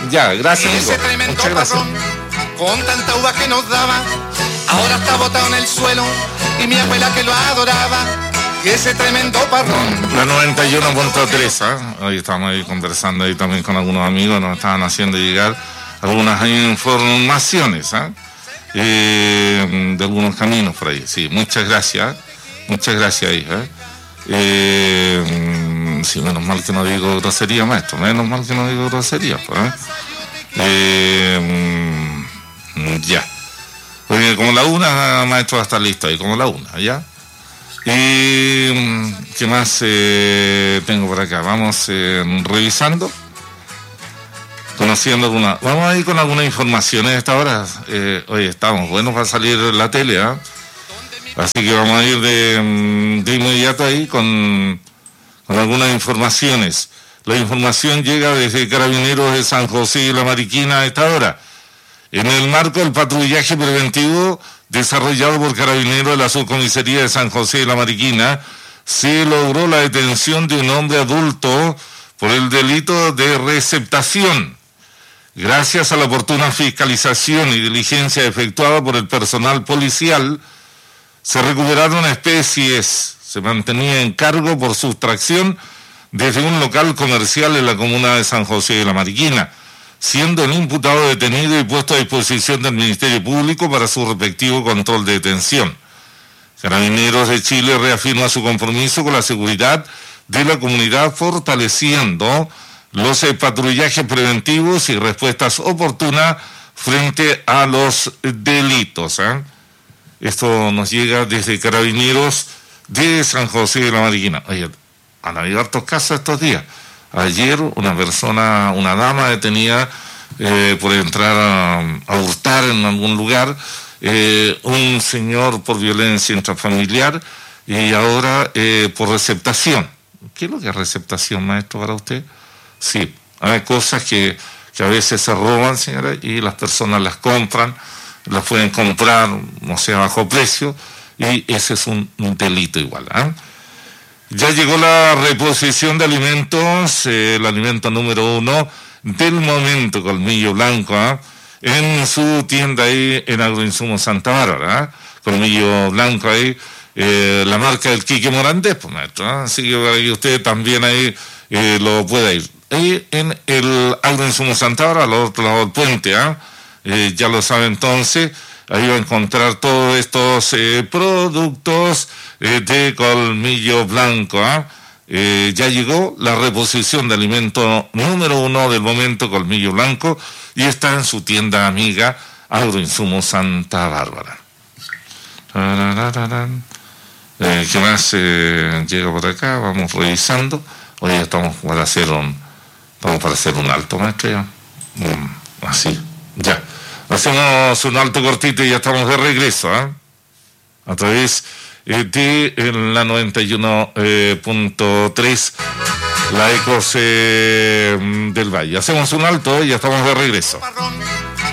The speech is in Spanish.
Ya, gracias, ese Nico. tremendo Muchas gracias. parrón, con tanta uva que nos daba, ahora está botado en el suelo y mi abuela que lo adoraba. Y ese tremendo parrón. La 91.3, Hoy estamos ahí conversando ahí también con algunos amigos, nos estaban haciendo llegar algunas informaciones, de algunos caminos por ahí. Sí, muchas gracias ahí, sí, menos mal que no digo grosería, maestro, menos mal que no digo grosería, pues, ya. Porque como la una, maestro, va a estar listo ahí, como la una, ¿ya? Y ¿qué más tengo por acá? Vamos revisando, conociendo alguna. Vamos a ir con algunas informaciones a esta hora. Hoy estamos buenos para salir en la tele, así que vamos a ir de inmediato ahí con algunas informaciones. La información llega desde Carabineros de San José y La Mariquina a esta hora. En el marco del patrullaje preventivo desarrollado por Carabineros de la Subcomisaría de San José de La Mariquina, se logró la detención de un hombre adulto por el delito de receptación. Gracias a la oportuna fiscalización y diligencia efectuada por el personal policial, se recuperaron especies, se mantenía en cargo por sustracción desde un local comercial en la comuna de San José de La Mariquina, siendo el imputado detenido y puesto a disposición del Ministerio Público para su respectivo control de detención. Carabineros de Chile reafirma su compromiso con la seguridad de la comunidad, fortaleciendo los patrullajes preventivos y respuestas oportunas frente a los delitos. Esto nos llega desde Carabineros de San José de La Mariquina. Oye, han habido hartos casos estos días. Ayer una dama detenida por entrar a hurtar en algún lugar, un señor por violencia intrafamiliar y ahora por receptación. ¿Qué es lo que es receptación, maestro, para usted? Sí, hay cosas que a veces se roban, señora, y las personas las compran, las pueden comprar, no sé, a bajo precio, y ese es un delito igual, Ya llegó la reposición de alimentos, el alimento número 1 del momento, Colmillo Blanco, en su tienda ahí en Agroinsumos Santa Bárbara, Colmillo Blanco ahí, la marca del Quique Morandés, pues, maestro, así que ahí usted también ahí lo puede ir. Ahí en el Agroinsumos Santa Bárbara, al otro lado del puente, ya lo sabe entonces. Ahí va a encontrar todos estos productos de Colmillo Blanco. Ya llegó la reposición de alimento número 1 del momento, Colmillo Blanco, y está en su tienda amiga Agroinsumos Santa Bárbara. ¿Qué más llega por acá? Vamos revisando. Hoy estamos para hacer un alto, maestro, ya. Así, ya. Hacemos un alto cortito y ya estamos de regreso, a través de la 91.3, la Ecos del Valle. Hacemos un alto y ya estamos de regreso.